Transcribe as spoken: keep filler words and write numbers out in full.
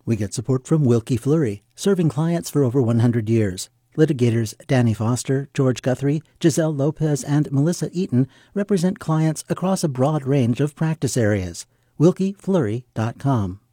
We get support from Wilkie Fleury, serving clients for over one hundred years. Litigators Danny Foster, George Guthrie, Giselle Lopez, and Melissa Eaton represent clients across a broad range of practice areas. Wilkie Fleury dot com.